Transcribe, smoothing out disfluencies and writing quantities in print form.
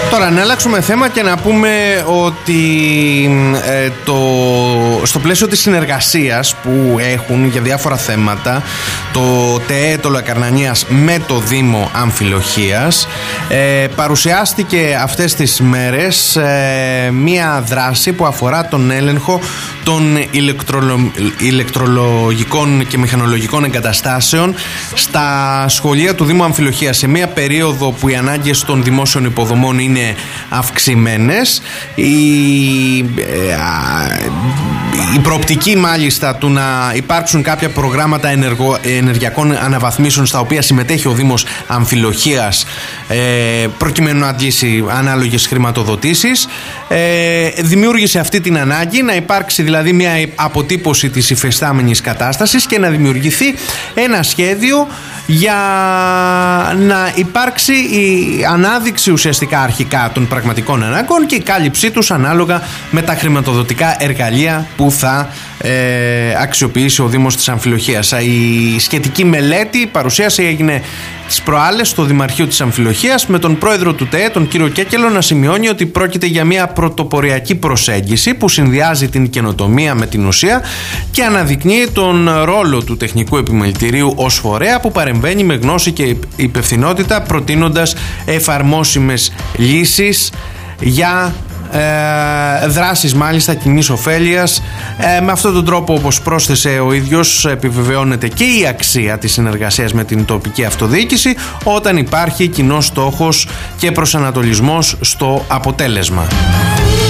Τώρα να αλλάξουμε θέμα και να πούμε ότι στο πλαίσιο της συνεργασίας που έχουν για διάφορα θέματα το ΤΕΕ Λακαρνανίας με το Δήμο Αμφιλοχίας, παρουσιάστηκε αυτές τις μέρες μία δράση που αφορά τον έλεγχο των ηλεκτρολογικών και μηχανολογικών εγκαταστάσεων στα σχολεία του Δήμου Αμφιλοχίας, σε μία περίοδο που οι ανάγκες των δημόσιων υποδομών είναι αυξημένες. Η προοπτική μάλιστα του να υπάρξουν κάποια προγράμματα ενεργειακών αναβαθμίσεων στα οποία συμμετέχει ο Δήμος Αμφιλοχίας προκειμένου να αντλήσει ανάλογες χρηματοδοτήσεις, δημιούργησε αυτή την ανάγκη να υπάρξει δηλαδή μια αποτύπωση της υφιστάμενης κατάστασης και να δημιουργηθεί ένα σχέδιο για να υπάρξει η ανάδειξη ουσιαστικά αρχικά των πραγματικών ανάγκων και η κάλυψή τους ανάλογα με τα χρηματοδοτικά εργαλεία που θα αξιοποιήσει ο Δήμος της Αμφιλοχίας. Η σχετική μελέτη παρουσίαση έγινε τις προάλλες στο Δημαρχείο της Αμφιλοχίας, με τον πρόεδρο του ΤΕΕ, τον κύριο Κέκελο, να σημειώνει ότι πρόκειται για μια πρωτοποριακή προσέγγιση που συνδυάζει την καινοτομία με την ουσία και αναδεικνύει τον ρόλο του τεχνικού επιμελητηρίου ως φορέα που παρεμβαίνει με γνώση και υπευθυνότητα, προτείνοντας εφαρμόσιμες λύσεις για δράσεις μάλιστα κοινής ωφέλειας. Με αυτόν τον τρόπο, όπως πρόσθεσε ο ίδιος, επιβεβαιώνεται και η αξία της συνεργασίας με την τοπική αυτοδιοίκηση όταν υπάρχει κοινός στόχος και προσανατολισμός στο αποτέλεσμα.